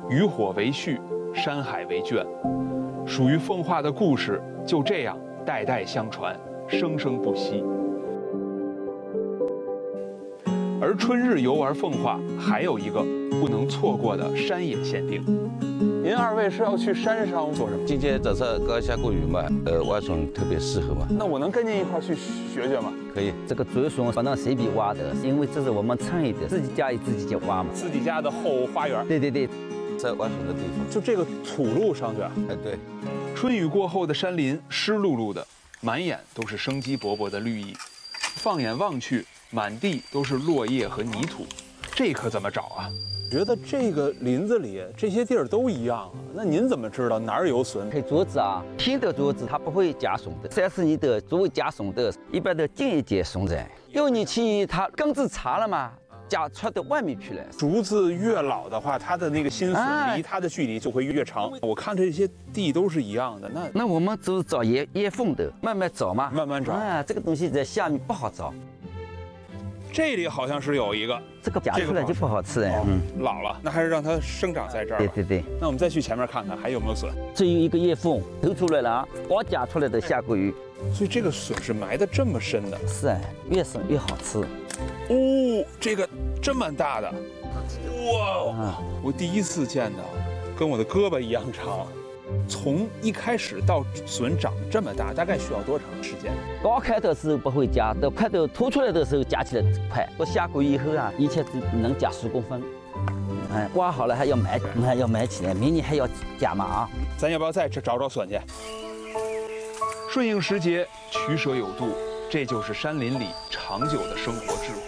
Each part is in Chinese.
渔火为序，山海为卷，属于奉化的故事就这样代代相传，生生不息。而春日游玩奉化还有一个不能错过的山野限定。您二位是要去山上做什么？ 今天早上刚下过雨嘛，蛙船特别适合嘛。 那我能跟您一块去学学吗？ 可以。 这个竹笋不能随便挖的，因为这是我们村里的，自己家里自己就挖嘛。 自己家的后花园。 对对对， 在挖笋的地方， 就这个土路上去啊。 哎对。 春雨过后的山林湿漉漉的，满眼都是生机勃勃的绿意。放眼望去，满地都是落叶和泥土，这可怎么找啊？觉得这个林子里这些地儿都一样啊，那您怎么知道哪儿有笋？ 配竹子啊，天的竹子它不会加笋的，34年的作为加笋的，一般的近一节笋子，6年期它根子长了嘛，加出到外面去了。 竹子越老的话，它的那个新笋离它的距离就会越长。我看这些地都是一样的，那我们就是找叶缝的，慢慢找嘛， 慢慢找啊，这个东西在下面不好找。 这里好像是有一个， 这个夹出来就不好吃哎， 老了，那还是让它生长在这儿。 对对对。 那我们再去前面看看还有没有笋。 这有一个叶缝头出来了啊，刚夹出来的下过雨。 所以这个笋是埋得这么深的。 是哎，越深越好吃。 哦，这个这么大的，哇！我第一次见到，跟我的胳膊一样长。从一开始到笋长这么大，大概需要多长时间？ 刚开头时候不会夹，到快头凸出来的时候夹起来快。我下过雨以后啊，一切只能夹10公分。挖好了还要埋起来，明年还要夹嘛啊！ 咱要不要再找找笋去？顺应时节，取舍有度，这就是山林里长久的生活智慧。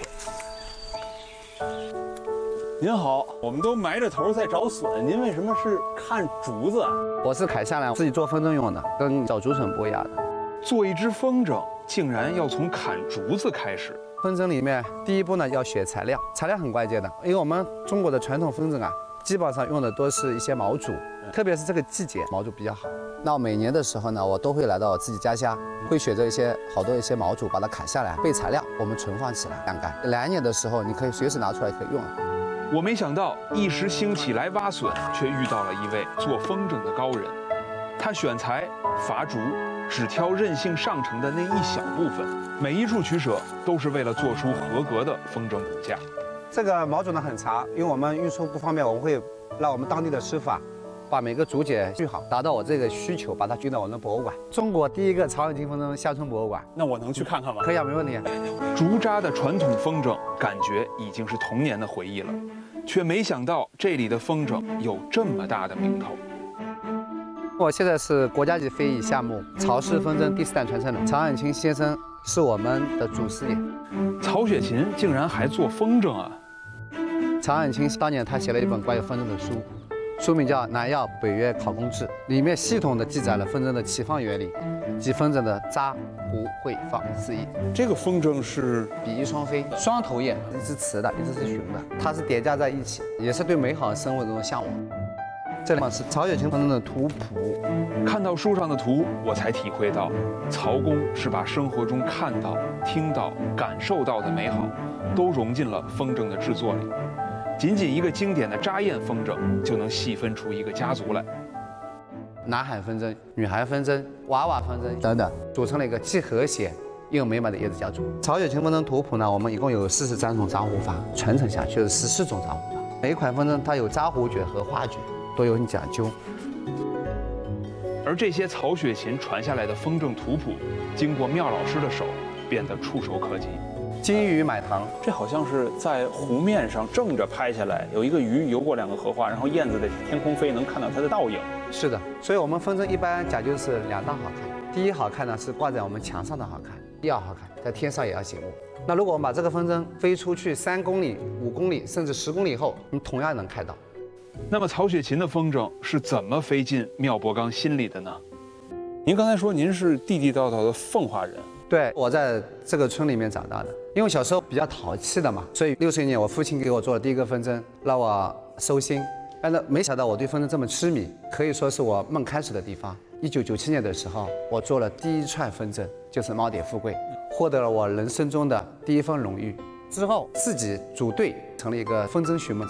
您好，我们都埋着头在找笋，您为什么是看竹子啊？ 我是砍下来自己做风筝用的，跟找竹笋不一样的。 做一只风筝，竟然要从砍竹子开始。 风筝里面第一步呢要选材料，材料很关键的，因为我们中国的传统风筝啊，基本上用的都是一些毛竹，特别是这个季节毛竹比较好。那每年的时候呢，我都会来到我自己家乡，会选择好多一些毛竹，把它砍下来备材料，我们存放起来晾干。来年的时候，你可以随时拿出来可以用。 我没想到一时兴起来挖笋，却遇到了一位做风筝的高人。他选材伐竹，只挑韧性上乘的那一小部分，每一处取舍都是为了做出合格的风筝骨架。 这个毛竹呢很长，因为我们运输不方便，我们会让我们当地的师傅啊，把每个竹节锯好，达到我这个需求，把它运到我们的博物馆。中国第一个曹永金风筝乡村博物馆。 那我能去看看吗？ 可以啊，没问题。 竹扎的传统风筝，感觉已经是童年的回忆了，却没想到这里的风筝有这么大的名头。 我现在是国家级非遗项目曹氏风筝第4代传承人，曹永清先生是我们的祖师爷。 曹雪芹竟然还做风筝啊！ 曹永清当年他写了一本关于风筝的书，书名叫《南药北约考工志》，里面系统的记载了风筝的起放原理及风筝的扎、糊、会、放4艺。 这个风筝是比翼双飞，双头雁，一只雌的，一只是雄的，它是叠加在一起，也是对美好生活的这种向往。这里是曹雪芹风筝的图谱。 看到书上的图，我才体会到，曹公是把生活中看到、听到、感受到的美好，都融进了风筝的制作里。仅仅一个经典的扎雁风筝，就能细分出一个家族来。 男孩风筝、女孩风筝、娃娃风筝等等，组成了一个既和谐又美满的叶子家族。曹雪芹风筝图谱呢，我们一共有43种扎糊法，传承下去是14种扎糊法。每一款风筝它有扎糊卷和画卷，都有很讲究。 而这些曹雪芹传下来的风筝图谱，经过妙老师的手，变得触手可及。 金鱼买糖， 这好像是在湖面上正着拍下来，有一个鱼游过2个荷花，然后燕子在天空飞，能看到它的倒影。 是的，所以我们风筝一般讲究是2大好看。第一好看呢是挂在我们墙上的好看，第二好看在天上也要醒目。那如果我们把这个风筝飞出去3公里、5公里甚至10公里后，你同样能看到。 那么曹雪芹的风筝是怎么飞进妙伯刚心里的呢？您刚才说您是地地道道的奉化人。 对，我在这个村里面长大的，因为小时候比较淘气的嘛，所以60年我父亲给我做了第一个风筝，让我收心。但是没想到我对风筝这么痴迷，可以说是我梦开始的地方。1997年的时候，我做了第一串风筝，就是猫蝶富贵，获得了我人生中的第一份荣誉。之后自己组队成了一个风筝寻梦